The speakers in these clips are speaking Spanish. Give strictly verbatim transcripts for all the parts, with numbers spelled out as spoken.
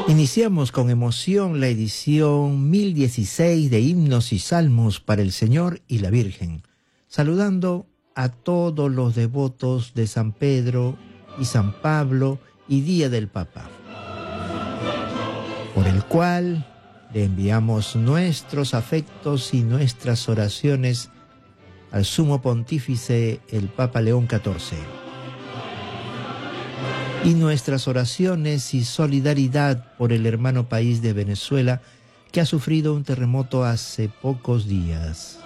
Iniciamos con emoción la edición mil dieciséis de Himnos y Salmos para el Señor y la Virgen, saludando a todos los devotos de San Pedro y San Pablo y Día del Papa, por el cual le enviamos nuestros afectos y nuestras oraciones al Sumo Pontífice, el Papa León catorce. Y nuestras oraciones y solidaridad por el hermano país de Venezuela, que ha sufrido un terremoto hace pocos días.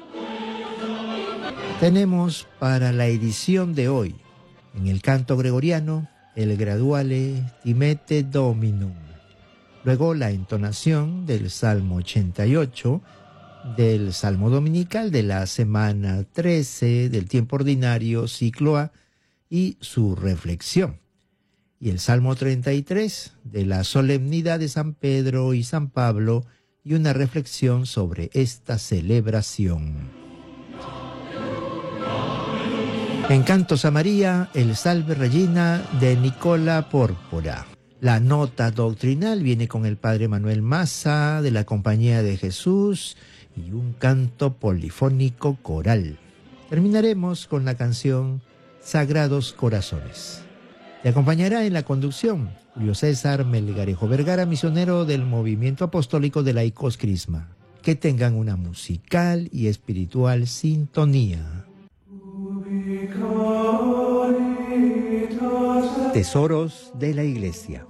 Tenemos para la edición de hoy, en el canto gregoriano, el Graduale Timete Dominum. Luego la entonación del Salmo ochenta y ocho, del Salmo Dominical de la semana trece, del tiempo ordinario, ciclo A, y su reflexión. Y el Salmo treinta y tres, de la solemnidad de San Pedro y San Pablo, y una reflexión sobre esta celebración. En Cantos a María, el Salve Regina de Nicola Pórpora. La nota doctrinal viene con el Padre Manuel Maza, de la Compañía de Jesús, y un canto polifónico coral. Terminaremos con la canción Sagrados Corazones. Te acompañará en la conducción Julio César Melgarejo Vergara, misionero del Movimiento Apostólico de Laicos Crisma. Que tengan una musical y espiritual sintonía. Tesoros de la Iglesia.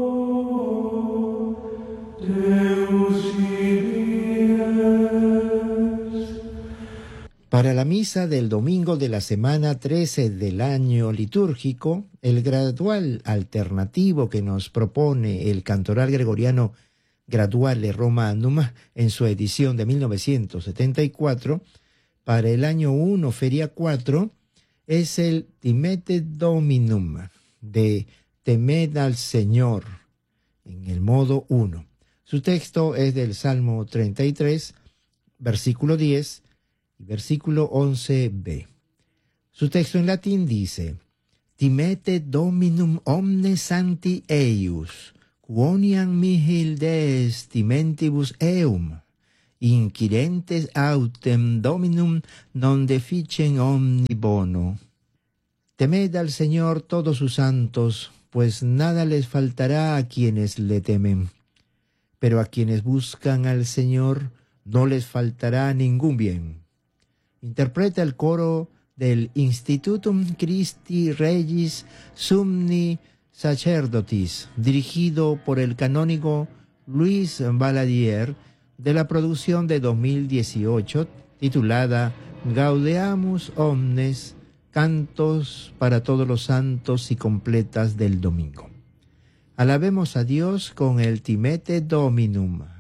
Para la misa del domingo de la semana trece del año litúrgico, el gradual alternativo que nos propone el cantoral gregoriano Graduale Romanum en su edición de mil novecientos setenta y cuatro, para el año uno, feria cuatro, es el Timete Dominum, de Temed al Señor, en el modo uno. Su texto es del Salmo treinta y tres, versículo diez, y versículo once b. Su texto en latín dice: Timete Dominum omne santi eius, quoniam mihi des timentibus eum, inquirentes autem Dominum non deficen omni bono. Temed al Señor todos sus santos, pues nada les faltará a quienes le temen. Pero a quienes buscan al Señor no les faltará ningún bien. Interpreta el coro del Institutum Christi Regis Sumni Sacerdotis, dirigido por el canónigo Luis Valadier, de la producción de dos mil dieciocho, titulada Gaudeamus Omnes, cantos para todos los santos y completas del domingo. Alabemos a Dios con el Timete Dominum.